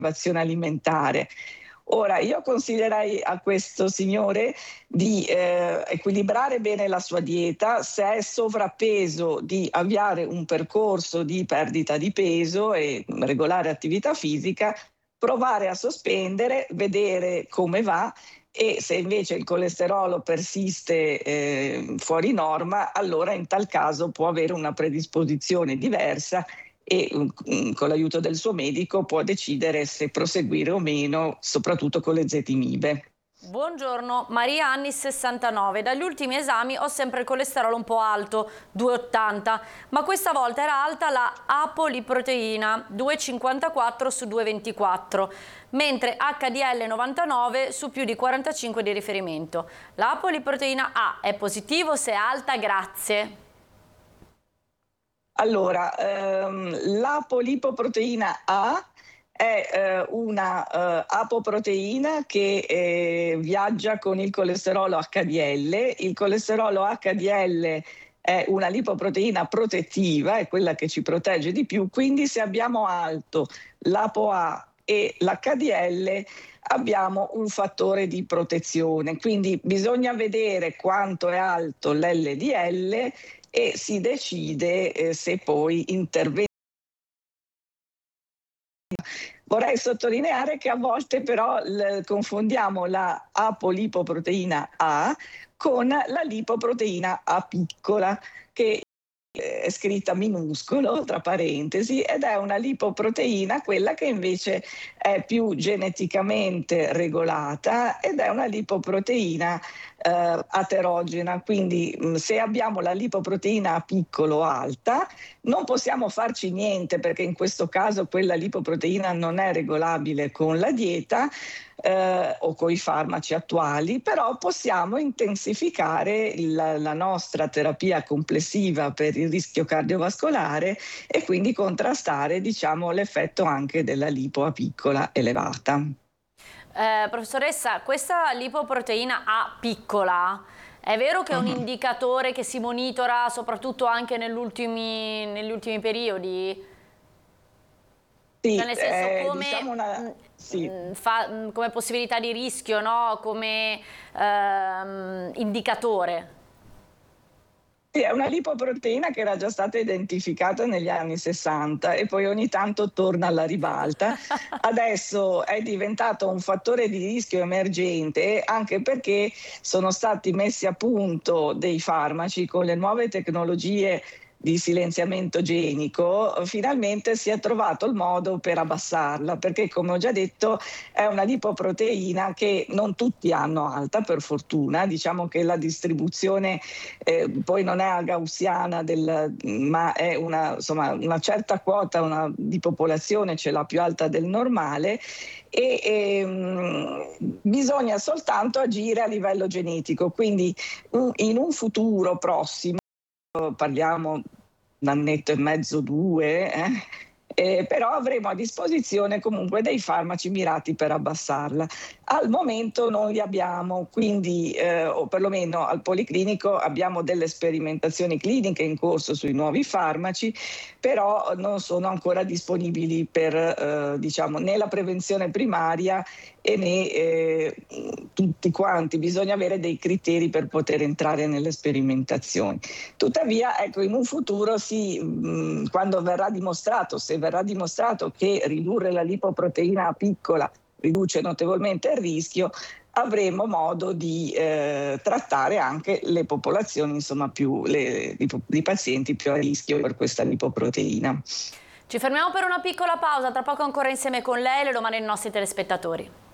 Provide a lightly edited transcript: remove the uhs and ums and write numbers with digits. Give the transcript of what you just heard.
privazione alimentare. Ora, io consiglierei a questo signore di equilibrare bene la sua dieta, se è sovrappeso di avviare un percorso di perdita di peso e regolare attività fisica, provare a sospendere, vedere come va e se invece il colesterolo persiste fuori norma, allora in tal caso può avere una predisposizione diversa e con l'aiuto del suo medico può decidere se proseguire o meno, soprattutto con le ezetimibe. Buongiorno, Maria Anni 69. Dagli ultimi esami ho sempre il colesterolo un po' alto, 2,80, ma questa volta era alta la apoliproteina, 2,54 su 2,24, mentre HDL 99 su più di 45 di riferimento. La apoliproteina A è positivo se è alta? Grazie. Allora, la polipoproteina A è una apoproteina che viaggia con il colesterolo HDL. Il colesterolo HDL è una lipoproteina protettiva, è quella che ci protegge di più, quindi se abbiamo alto l'ApoA e l'HDL abbiamo un fattore di protezione, quindi bisogna vedere quanto è alto l'LDL e si decide se poi intervenire. Vorrei sottolineare che a volte però confondiamo la apolipoproteina A con la lipoproteina A piccola, che è scritta minuscolo, tra parentesi, ed è una lipoproteina, quella che invece è più geneticamente regolata ed è una lipoproteina aterogena. Quindi se abbiamo la lipoproteina A piccolo alta, non possiamo farci niente perché in questo caso quella lipoproteina non è regolabile con la dieta o con i farmaci attuali, però possiamo intensificare la nostra terapia complessiva per il rischio cardiovascolare e quindi contrastare, diciamo, l'effetto anche della lipo a piccola elevata. Professoressa, questa lipoproteina A piccola, è vero che è un indicatore che si monitora soprattutto anche negli ultimi periodi? Sì, Cioè nel senso diciamo una... Sì. come possibilità di rischio, no? Come indicatore? Sì, è una lipoproteina che era già stata identificata negli anni 60 e poi ogni tanto torna alla ribalta. Adesso è diventato un fattore di rischio emergente anche perché sono stati messi a punto dei farmaci con le nuove tecnologie di silenziamento genico, finalmente si è trovato il modo per abbassarla, perché come ho già detto è una lipoproteina che non tutti hanno alta, per fortuna. Diciamo che la distribuzione poi non è gaussiana, ma è insomma, una certa quota di popolazione ce l'ha più alta del normale e bisogna soltanto agire a livello genetico. Quindi in un futuro prossimo, parliamo un annetto e mezzo, due, però avremo a disposizione comunque dei farmaci mirati per abbassarla. Al momento non li abbiamo, quindi, o perlomeno al Policlinico abbiamo delle sperimentazioni cliniche in corso sui nuovi farmaci, però non sono ancora disponibili per diciamo, né la prevenzione primaria e né tutti quanti. Bisogna avere dei criteri per poter entrare nelle sperimentazioni. Tuttavia, ecco, in un futuro quando verrà dimostrato, se verrà dimostrato che ridurre la lipoproteina piccola riduce notevolmente il rischio, avremo modo di trattare anche le popolazioni, insomma, i pazienti più a rischio per questa lipoproteina. Ci fermiamo per una piccola pausa, tra poco ancora insieme con lei e le domande dei nostri telespettatori.